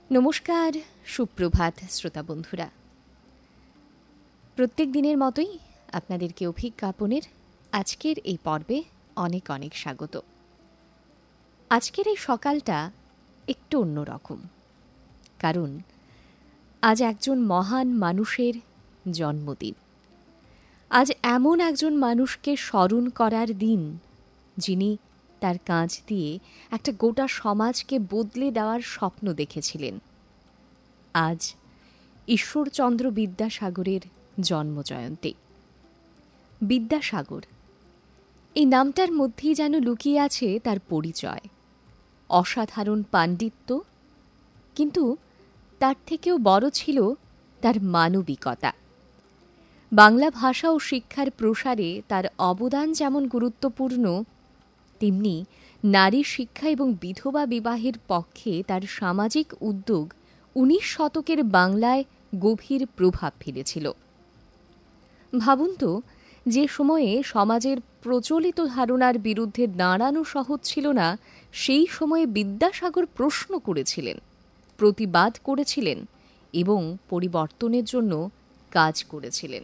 নমস্কার, সুপ্রভাত শ্রোতা বন্ধুরা। প্রত্যেক দিনের মতোই আপনাদেরকে অভিজ্ঞাপনের আজকের এই পর্বে অনেক অনেক স্বাগত। আজকের এই সকালটা একটু অন্যরকম, কারণ আজ একজন মহান মানুষের জন্মদিন। আজ এমন একজন মানুষকে স্মরণ করার দিন, যিনি তার কাজ দিয়ে একটা গোটা সমাজকে বদলে দেওয়ার স্বপ্ন দেখেছিলেন। আজ ঈশ্বরচন্দ্র বিদ্যাসাগরের জন্মজয়ন্তী। বিদ্যাসাগর, এই নামটার মধ্যেই যেন লুকিয়ে আছে তার পরিচয়, অসাধারণ পাণ্ডিত্য, কিন্তু তার থেকেও বড় ছিল তার মানবিকতা। বাংলা ভাষা ও শিক্ষার প্রসারে তার অবদান যেমন গুরুত্বপূর্ণ, তেমনি নারী শিক্ষা এবং বিধবা বিবাহের পক্ষে তার সামাজিক উদ্যোগ 19 শতকের বাংলায় গভীর প্রভাব ফেলেছিল। ভাবুন তো, যে সময়ে সমাজের প্রচলিত ধারণার বিরুদ্ধে দাঁড়ানো সহজ ছিল না, সেই সময়ে বিদ্যাসাগর প্রশ্ন করেছিলেন, প্রতিবাদ করেছিলেন এবং পরিবর্তনের জন্য কাজ করেছিলেন।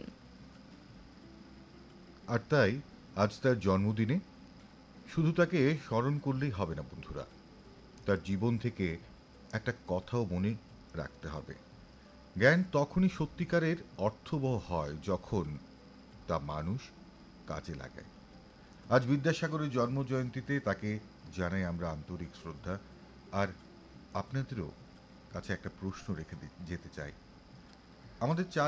আর তাই আজ তার জন্মদিনে শুধু তাকে স্মরণ করলেই হবে না বন্ধুরা, তার জীবন থেকে একটা কথাও মনে রাখতে হবে। জ্ঞান তখনই সত্যিকারের অর্থবহ হয় যখন তা মানুষ কাজে লাগায়। আজ বিদ্যাসাগরের জন্মজয়ন্তীতে তাকে জানাই আমরা আন্তরিক শ্রদ্ধা। আর আপনাদেরও কাছে একটা প্রশ্ন রেখে যেতে চাই। আমাদের